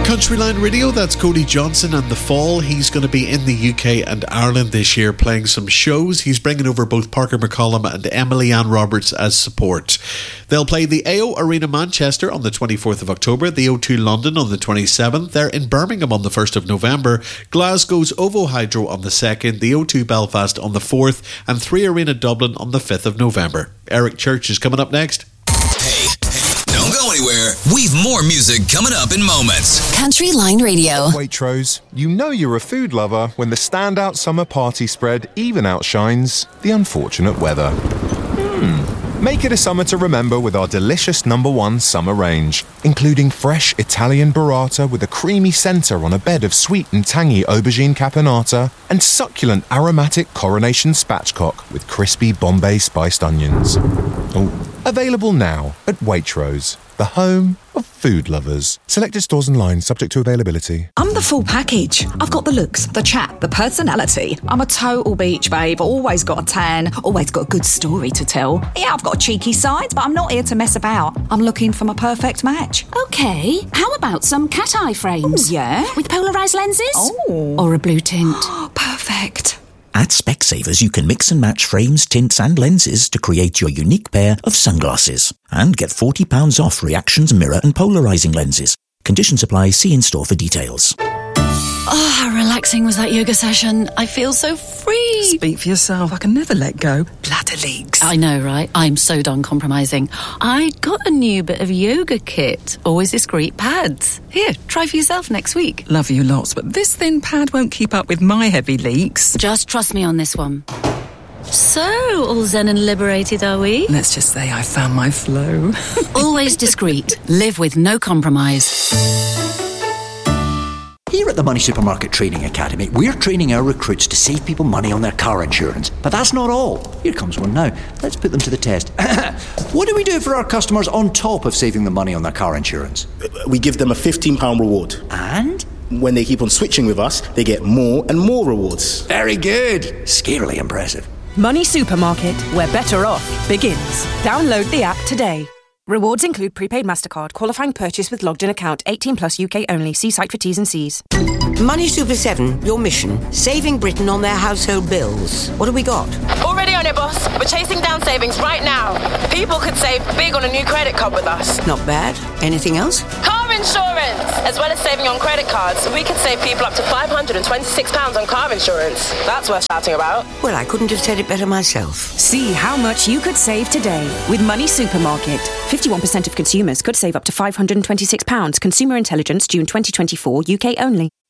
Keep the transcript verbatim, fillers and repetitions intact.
Countryline Radio, that's Cody Johnson and The Fall. He's going to be in the U K and Ireland this year playing some shows. He's bringing over both Parker McCollum and Emily Ann Roberts as support. They'll play the A O Arena Manchester on the twenty-fourth of October, the O two London on the twenty-seventh. They're in Birmingham on the first of November, Glasgow's Ovo Hydro on the second, the O two Belfast on the fourth, and three Arena Dublin on the fifth of November. Eric Church is coming up next. Hey, hey, don't go anywhere. We've more music coming up in moments. Countryline Radio. Waitrose, you know you're a food lover when the standout summer party spread even outshines the unfortunate weather. Hmm. Make it a summer to remember with our delicious number one summer range, including fresh Italian burrata with a creamy centre on a bed of sweet and tangy aubergine caponata, and succulent aromatic coronation spatchcock with crispy Bombay spiced onions. Oh, available now at Waitrose, the home of food lovers. Selected stores and lines subject to availability. I'm the full package. I've got the looks, the chat, the personality. I'm a total beach babe, always got a tan, always got a good story to tell. Yeah, I've got a cheeky side, but I'm not here to mess about. I'm looking for my perfect match. Okay, how about some cat eye frames? Ooh, yeah? With polarised lenses? Oh. Or a blue tint? Perfect. At Specsavers, you can mix and match frames, tints and lenses to create your unique pair of sunglasses. And get forty pounds off Reactions mirror and polarising lenses. Conditions apply. See in-store for details. Oh, how relaxing was that yoga session. I feel so free. Speak for yourself. I can never let go. Bladder leaks. I know, right? I'm so done compromising. I got a new bit of yoga kit. Always discreet pads. Here, try for yourself next week. Love you lots, but this thin pad won't keep up with my heavy leaks. Just trust me on this one. So, all zen and liberated, are we? Let's just say I found my flow. Always discreet. Live with no compromise. Here at the Money Supermarket Training Academy, we're training our recruits to save people money on their car insurance. But that's not all. Here comes one now. Let's put them to the test. What do we do for our customers on top of saving them money on their car insurance? We give them a fifteen pounds reward. And? When they keep on switching with us, they get more and more rewards. Very good. Scarily impressive. Money Supermarket, where better off begins. Download the app today. Rewards include prepaid MasterCard, qualifying purchase with logged in account, eighteen plus U K only. See site for T's and C's. Money Super seven, your mission, saving Britain on their household bills. What have we got? Already on it, boss. We're chasing down savings right now. People could save big on a new credit card with us. Not bad. Anything else? Car insurance! As well as saving on credit cards, we could save people up to five hundred twenty-six pounds on car insurance. That's worth shouting about. Well, I couldn't have said it better myself. See how much you could save today with Money Supermarket. fifty-one percent of consumers could save up to five hundred twenty-six pounds. Consumer Intelligence, June twenty twenty-four, U K only.